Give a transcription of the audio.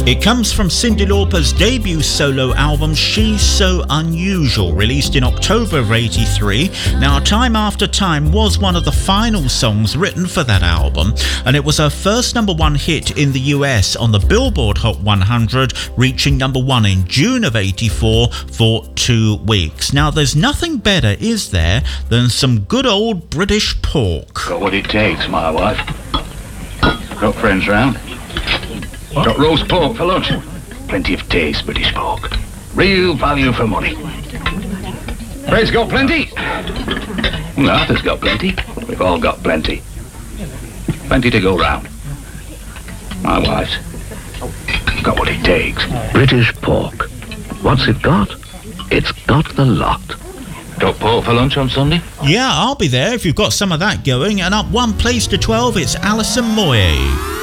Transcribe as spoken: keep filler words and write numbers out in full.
It comes from Cyndi Lauper's debut solo album She's So Unusual, released in October of eighty-three. Now, Time After Time was one of the final songs written for that album, and it was her first number one hit in the U S on the Billboard Hot one hundred, reaching number one in June of eighty-four for two weeks. Now, there's nothing better, is there, than some good old British pork. Got what it takes, my wife. Got friends round. What? Got roast pork for lunch. Plenty of taste, British pork. Real value for money. Fred's got plenty. Well, Arthur's got plenty. We've all got plenty. Plenty to go round. My wife's got what it takes. British pork. What's it got? It's got the lot. Got pork for lunch on Sunday? Yeah, I'll be there if you've got some of that going. And up one place to twelve, it's Alison Moyet.